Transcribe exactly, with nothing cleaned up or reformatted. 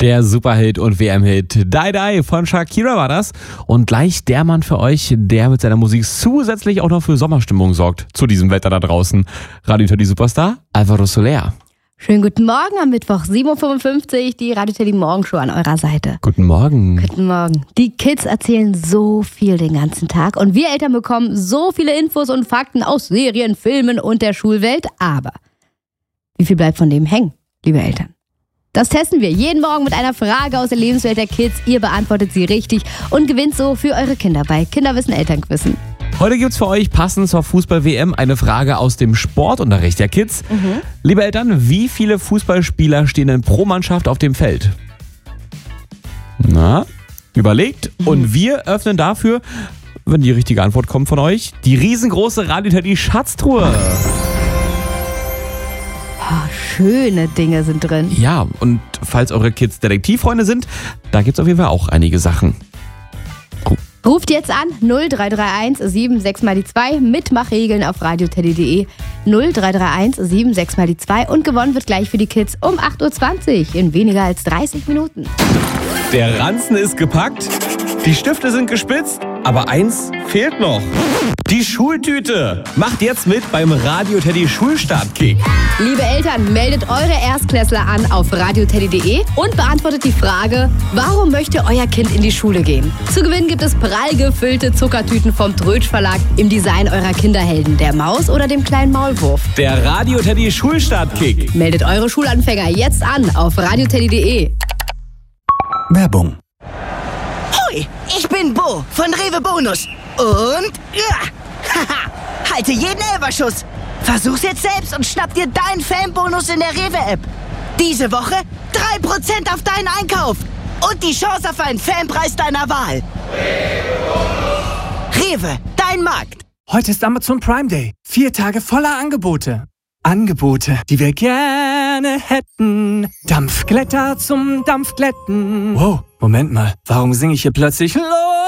Der Superhit und W M-Hit Die Die von Shakira war das. Und gleich der Mann für euch, der mit seiner Musik zusätzlich auch noch für Sommerstimmung sorgt. Zu diesem Wetter da draußen. Radio Teddy Superstar, Alvaro Soler. Schönen guten Morgen am Mittwoch, sieben Uhr fünfundfünfzig, die Radio Teddy Morgenshow an eurer Seite. Guten Morgen. Guten Morgen. Die Kids erzählen so viel den ganzen Tag und wir Eltern bekommen so viele Infos und Fakten aus Serien, Filmen und der Schulwelt. Aber wie viel bleibt von dem hängen, liebe Eltern? Das testen wir jeden Morgen mit einer Frage aus der Lebenswelt der Kids. Ihr beantwortet sie richtig und gewinnt so für eure Kinder bei Kinderwissen Elternquissen. Heute gibt's für euch passend zur Fußball-W M eine Frage aus dem Sportunterricht der Kids. Mhm. Liebe Eltern, wie viele Fußballspieler stehen denn pro Mannschaft auf dem Feld? Na, überlegt. Mhm. Und wir öffnen dafür, wenn die richtige Antwort kommt von euch, die riesengroße Radio Teddy Schatztruhe. Oh, schöne Dinge sind drin. Ja, und falls eure Kids Detektivfreunde sind, da gibt's auf jeden Fall auch einige Sachen. Ruft jetzt an null drei drei eins sieben sechs mal die zwei, Mitmachregeln auf radio teddy punkt de, null drei drei eins sieben sechs mal die zwei und gewonnen wird gleich für die Kids um acht Uhr zwanzig in weniger als dreißig Minuten. Der Ranzen ist gepackt, die Stifte sind gespitzt, aber eins fehlt noch. Die Schultüte. Macht jetzt mit beim Radio Teddy Schulstartkick. Liebe Eltern, meldet eure Erstklässler an auf radio teddy punkt de und beantwortet die Frage, warum möchte euer Kind in die Schule gehen? Zu gewinnen gibt es prall gefüllte Zuckertüten vom Trötsch Verlag im Design eurer Kinderhelden, der Maus oder dem kleinen Maulwurf. Der Radio Teddy Schulstartkick. Meldet eure Schulanfänger jetzt an auf radio teddy punkt de. Werbung. Hoi, ich bin Bo von Rewe Bonus. Und ja, haha, halte jeden Elferschuss. Versuch's jetzt selbst und schnapp dir deinen Fanbonus in der Rewe-App. Diese Woche drei Prozent auf deinen Einkauf und die Chance auf einen Fanpreis deiner Wahl. Rewe, dein Markt. Heute ist Amazon Prime Day. Vier Tage voller Angebote. Angebote, die wir gerne hätten. Dampfglätter zum Dampfglätten. Wow, Moment mal. Warum singe ich hier plötzlich Los?